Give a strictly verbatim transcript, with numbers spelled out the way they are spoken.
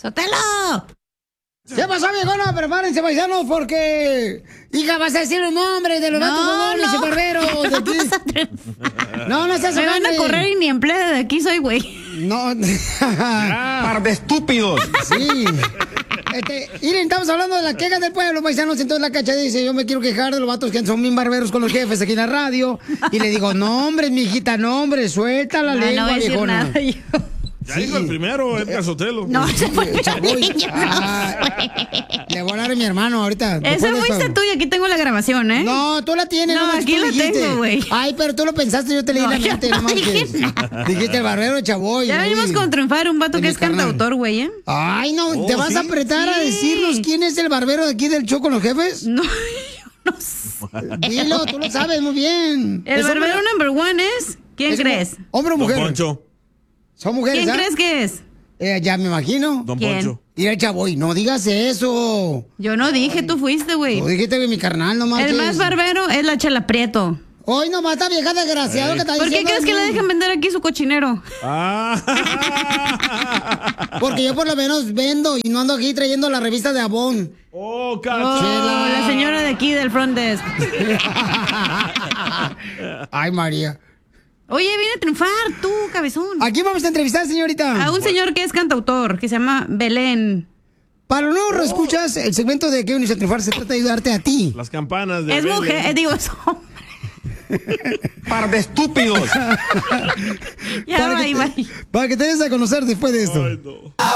¡Sotelo! ¿Qué pasó, viejona? Prepárense, paisanos, porque... Hija, vas a decir los nombres de los No, vatos bobones no. y barberos de aquí. No, no seas Me van a grande. correr y ni empleada de aquí soy, güey. No. Par de estúpidos. Sí. Este, miren, estamos hablando de las quejas del pueblo, paisanos. Entonces la Cacha dice, yo me quiero quejar de los vatos que son bien barberos con los jefes aquí en la radio. Y le digo, no, hombre, mijita, no, hombre, suelta la No, lengua, no voy a decir viejona. nada yo. Ya dijo el primero, Edgar Sotelo. No, se fue Chaboy. Ah, le voy a hablar a mi hermano ahorita. Esa después de fuiste esto. tú y aquí tengo la grabación, ¿eh? No, tú la tienes. No, manches, aquí tú la dijiste. tengo, güey. Ay, pero tú lo pensaste, yo te leí No, la yo mente, no no manches. dije nada. Dijiste el barbero de Chaboy. Ya ahí. venimos con triunfar un vato De que mi es carnal. cantautor, güey, ¿eh? Ay, no, ¿te Oh, vas a ¿sí? apretar a Sí. decirnos quién es el barbero de aquí del show con los jefes? No, yo no sé. Dilo, tú lo sabes muy bien. El ¿Es hombre- barbero number one es... ¿Quién es crees? mu- ¿Hombre o Don mujer? Poncho. ¿Son mujeres, ¿Quién ah? crees que es? Eh, ya me imagino. Don ¿Quién? Poncho. Y el Chaboy, no digas eso. Yo no dije, tú fuiste, güey. Tú dijiste que mi carnal no manches. El más barbero es la Chela Prieto. Hoy no mata vieja desgraciado que está ¿Por qué diciendo crees de que le mí? dejan vender aquí su cochinero? Ah. Porque yo por lo menos vendo y no ando aquí trayendo la revista de Avon. Oh, Oh, cacho. la señora de aquí del front desk. Ay, María. Oye, viene a triunfar tú, cabezón. ¿A quién vamos a entrevistar, señorita? A un señor que es cantautor, que se llama Belén. Para los nuevos escuchas, el segmento de que venimos a triunfar se trata de ayudarte a ti. Las campanas de Es Belén. mujer, eh, digo, es hombre. Par de estúpidos. Ya, para, bye, que te, bye. para que te des a conocer después de esto. Ay, no.